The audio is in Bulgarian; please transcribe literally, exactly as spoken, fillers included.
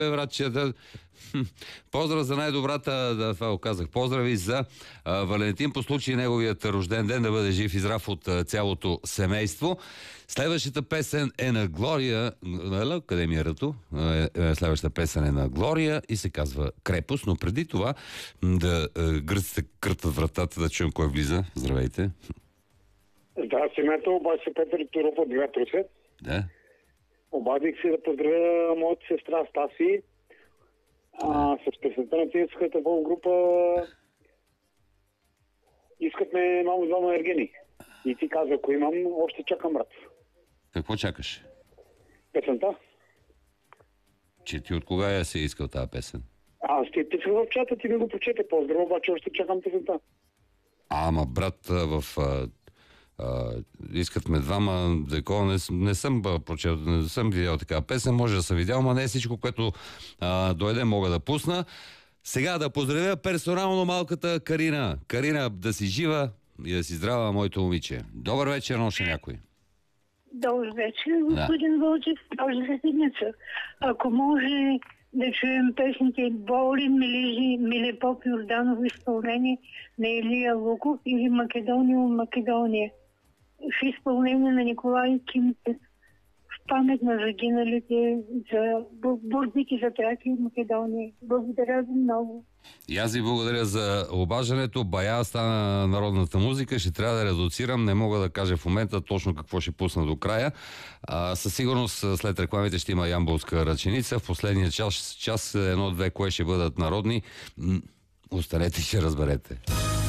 братче, да... Поздрав за най-добрата, да, това го казах. Поздрави за а, Валентин по случай неговият рожден ден, да бъде жив и здрав от а, цялото семейство. Следващата песен е на Глория. Къде ми е ръто? Е, е, следващата песен е на Глория и се казва Крепост, но преди това да е, гръците къртат вратата, да чуем кой влиза. Здравейте. Здрасти, мето, обаче се Петър Туров от Девет Русе. Да. Обадих се да поздравя моята сестра Стаси. А, с песента на тинската група искат ме мамо двама Ергени. И ти каза, ако имам, още чакам, брат. Какво чакаш? Песента. Че ти от кога я си искал тази песен? Аз ти писах в чата, ти ми го прочете. Поздрав, обаче още чакам песента. А, ама брат, в... А, а, искат ме двама, такова не, не съм прочел, не съм видял такава песен, може да съм видял, но не е всичко, което а, дойде, мога да пусна. Сега да поздравя персонално малката Карина. Карина, да си жива и да си здрава, моето момиче. Добър вечер, ноша някой. Добър вечер, господин да. Вълчев. Добър седмица. Ако може да чуем песните Боли, Милижи, Милепоп Йорданов изпълнение на Илия Луков или Македония от Македония в изпълнение на Николай Кимчев в памет на загиналите за борците за Тракия и Македония. Благодаря ви много. И аз ви благодаря за обаждането. Бая стана народната музика. Ще трябва да редуцирам. Не мога да кажа в момента точно какво ще пусна до края. А, със сигурност след рекламите ще има ямболска ръченица. В последния час, час едно-две, кое ще бъдат народни. Останете и ще разберете.